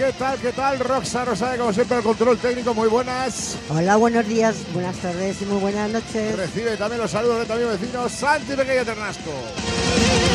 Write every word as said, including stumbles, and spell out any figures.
¿Qué tal, qué tal? Roxa Rosade, como siempre, el control técnico. Muy buenas. Hola, buenos días, buenas tardes y muy buenas noches. Recibe también los saludos de también vecinos Santi Pequeño Ternasco.